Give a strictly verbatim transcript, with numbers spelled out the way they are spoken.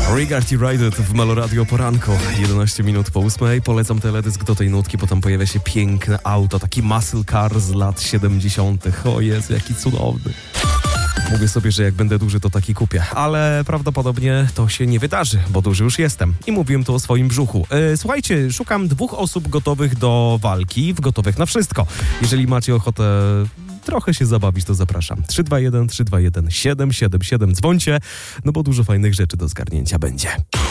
Regard United w Meloradio poranku, jedenaście minut po ósmej. Polecam teledysk do tej nutki, bo tam pojawia się piękne auto, taki muscle car z lat siedemdziesiątych. O Jezu, jaki cudowny. Mówię sobie, że jak będę duży, to taki kupię, ale prawdopodobnie to się nie wydarzy, bo duży już jestem i mówiłem tu o swoim brzuchu. E, słuchajcie, szukam dwóch osób gotowych do walki, w gotowych na wszystko. Jeżeli macie ochotę trochę się zabawić, to zapraszam. trzy dwa jeden, trzy dwa jeden, siedem siedem siedem, dzwońcie, no bo dużo fajnych rzeczy do zgarnięcia będzie.